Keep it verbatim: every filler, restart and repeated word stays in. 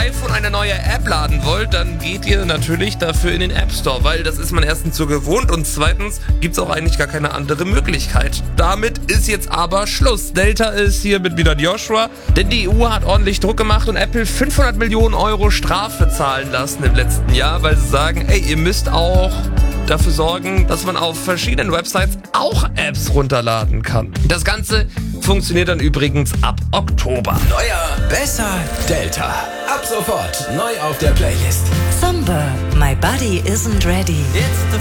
iPhone eine neue App laden wollt, dann geht ihr natürlich dafür in den App Store, weil das ist man erstens so gewohnt und zweitens gibt's auch eigentlich gar keine andere Möglichkeit. Damit ist jetzt aber Schluss. Delta ist hier mit wieder Joshua, denn die E U hat ordentlich Druck gemacht und Apple fünfhundert Millionen Euro Strafe zahlen lassen im letzten Jahr, weil sie sagen, ey, ihr müsst auch dafür sorgen, dass man auf verschiedenen Websites auch Apps runterladen kann. Das Ganze funktioniert dann übrigens ab Oktober. Neuer, besser, Delta. Ab sofort neu auf der Playlist. Thumber, My Body Isn't Ready. It's the